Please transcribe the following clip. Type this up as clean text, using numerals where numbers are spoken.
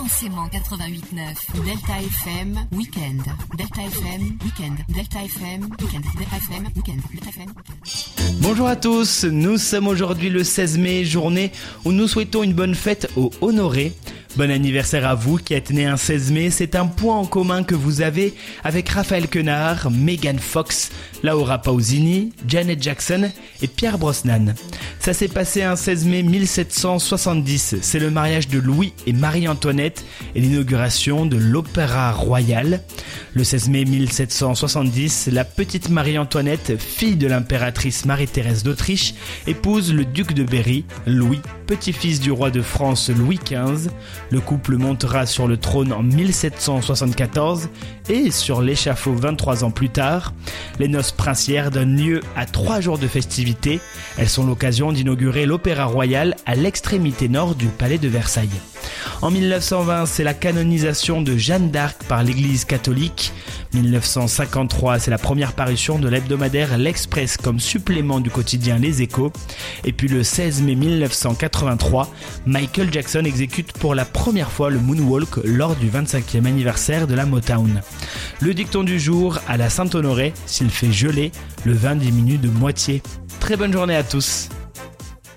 Densément 88.9. Delta FM Weekend. Delta FM Weekend. Delta FM Weekend. Delta FM Weekend. Delta FM Weekend. Bonjour à tous, nous sommes aujourd'hui le 16 mai, journée où nous souhaitons une bonne fête aux honorés. Bon anniversaire à vous qui êtes né un 16 mai, c'est un point en commun que vous avez avec Raphaël Quenard, Megan Fox, Laura Pausini, Janet Jackson et Pierce Brosnan. Ça s'est passé un 16 mai 1770, c'est le mariage de Louis et Marie-Antoinette et l'inauguration de l'Opéra Royal. Le 16 mai 1770, la petite Marie-Antoinette, fille de l'impératrice Marie-Thérèse d'Autriche, épouse le duc de Berry, Louis, petit-fils du roi de France Louis XV. Le couple montera sur le trône en 1774 et sur l'échafaud 23 ans plus tard. Les noces princières donnent lieu à 3 jours de festivités. Elles sont l'occasion d'inaugurer l'Opéra Royal à l'extrémité nord du palais de Versailles. En 1920, c'est la canonisation de Jeanne d'Arc par l'Église catholique. 1953, c'est la première parution de l'hebdomadaire L'Express comme supplément du quotidien Les Échos. Et puis le 16 mai 1983, Michael Jackson exécute pour la première fois le moonwalk lors du 25e anniversaire de la Motown. Le dicton du jour, à la Saint-Honoré, s'il fait geler, le vin diminue de moitié. Très bonne journée à tous.